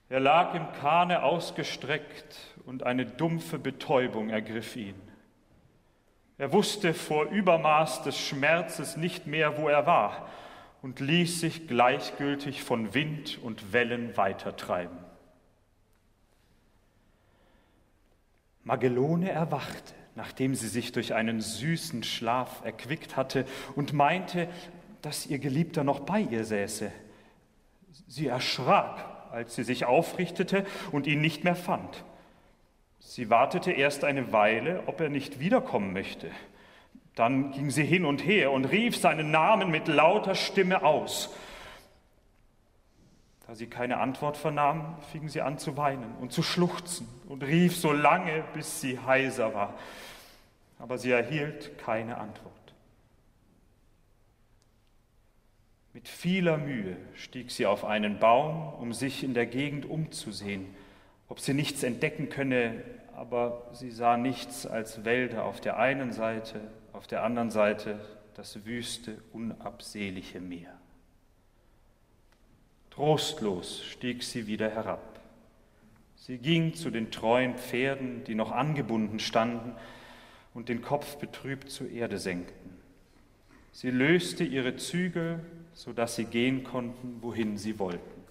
Er lag im Kahne ausgestreckt und eine dumpfe Betäubung ergriff ihn. Er wusste vor Übermaß des Schmerzes nicht mehr, wo er war, und ließ sich gleichgültig von Wind und Wellen weitertreiben. Magelone erwachte, nachdem sie sich durch einen süßen Schlaf erquickt hatte und meinte, dass ihr Geliebter noch bei ihr säße. Sie erschrak, als sie sich aufrichtete und ihn nicht mehr fand. Sie wartete erst eine Weile, ob er nicht wiederkommen möchte. Dann ging sie hin und her und rief seinen Namen mit lauter Stimme aus. Da sie keine Antwort vernahm, fing sie an zu weinen und zu schluchzen und rief so lange, bis sie heiser war. Aber sie erhielt keine Antwort. Mit vieler Mühe stieg sie auf einen Baum, um sich in der Gegend umzusehen, ob sie nichts entdecken könne, aber sie sah nichts als Wälder auf der einen Seite, auf der anderen Seite das wüste, unabsehliche Meer. Trostlos stieg sie wieder herab. Sie ging zu den treuen Pferden, die noch angebunden standen und den Kopf betrübt zur Erde senkten. Sie löste ihre Zügel, sodass sie gehen konnten, wohin sie wollten.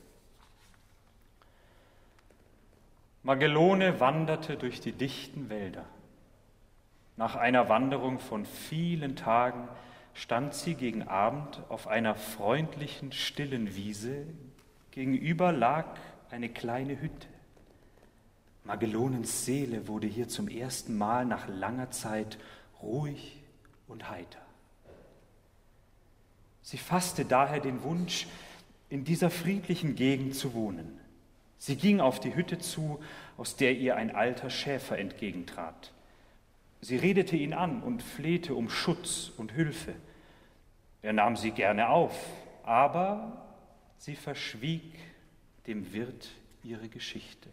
Magelone wanderte durch die dichten Wälder. Nach einer Wanderung von vielen Tagen stand sie gegen Abend auf einer freundlichen, stillen Wiese. Gegenüber lag eine kleine Hütte. Magelonens Seele wurde hier zum ersten Mal nach langer Zeit ruhig und heiter. Sie fasste daher den Wunsch, in dieser friedlichen Gegend zu wohnen. Sie ging auf die Hütte zu, aus der ihr ein alter Schäfer entgegentrat. Sie redete ihn an und flehte um Schutz und Hilfe. Er nahm sie gerne auf, aber sie verschwieg dem Wirt ihre Geschichte.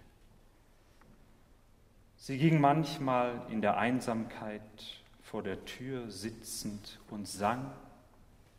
Sie ging manchmal in der Einsamkeit vor der Tür sitzend und sang